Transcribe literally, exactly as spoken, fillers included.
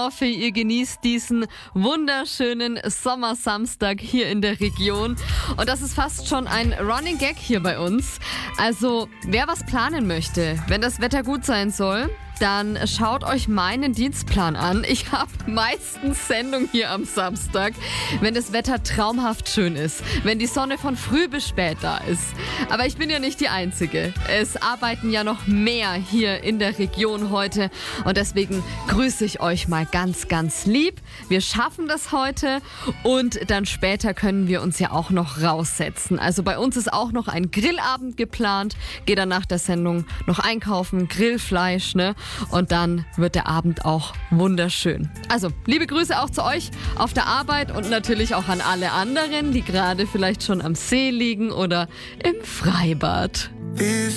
hoffe, ihr genießt diesen wunderschönen Sommersamstag hier in der Region. Und das ist fast schon ein Running Gag hier bei uns. Also, wer was planen möchte, wenn das Wetter gut sein soll, dann schaut euch meinen Dienstplan an. Ich habe meistens Sendung hier am Samstag, wenn das Wetter traumhaft schön ist, wenn die Sonne von früh bis spät da ist. Aber ich bin ja nicht die Einzige. Es arbeiten ja noch mehr hier in der Region heute und deswegen grüße ich euch mal ganz, ganz lieb. Wir schaffen das heute und dann später können wir uns ja auch noch raussetzen. Also bei uns ist auch noch ein Grillabend geplant. Gehe dann nach der Sendung noch einkaufen, Grillfleisch, ne? Und dann wird der Abend auch wunderschön. Also, liebe Grüße auch zu euch auf der Arbeit und natürlich auch an alle anderen, die gerade vielleicht schon am See liegen oder im Freibad.